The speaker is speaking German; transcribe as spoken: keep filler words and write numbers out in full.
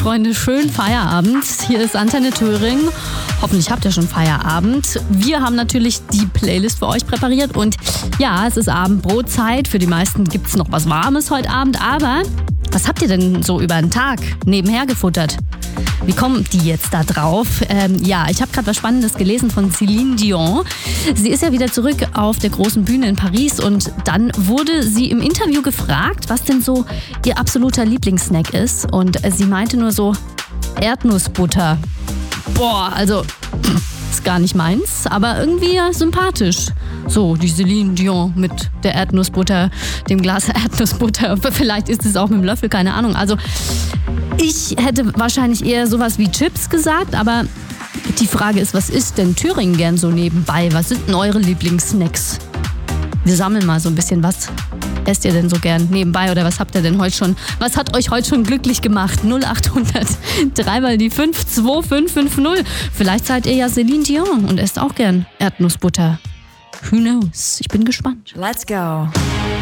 Freunde, schönen Feierabend. Hier ist Antenne Thüringen. Hoffentlich habt ihr schon Feierabend. Wir haben natürlich die Playlist für euch präpariert und ja, es ist Abendbrotzeit. Für die meisten gibt es noch was Warmes heute Abend, aber was habt ihr denn so über den Tag nebenher gefuttert? Wie kommen die jetzt da drauf? Ähm, ja, ich habe gerade was Spannendes gelesen von Céline Dion. Sie ist ja wieder zurück auf der großen Bühne in Paris und dann wurde sie im Interview gefragt, was denn so ihr absoluter Lieblingssnack ist. Und sie meinte nur so, Erdnussbutter. Boah, also ist gar nicht meins, aber irgendwie ja sympathisch. So, die Céline Dion mit der Erdnussbutter, dem Glas Erdnussbutter. Vielleicht ist es auch mit dem Löffel, keine Ahnung. Also ich hätte wahrscheinlich eher sowas wie Chips gesagt, aber die Frage ist, was isst denn Thüringen gern so nebenbei? Was sind denn eure Lieblingssnacks? Wir sammeln mal so ein bisschen, was esst ihr denn so gern nebenbei oder was habt ihr denn heute schon, was hat euch heute schon glücklich gemacht? null acht hundert drei mal die fünf zwei fünf fünf null. Vielleicht seid ihr ja Céline Dion und esst auch gern Erdnussbutter. Who knows? Ich bin gespannt. Let's go.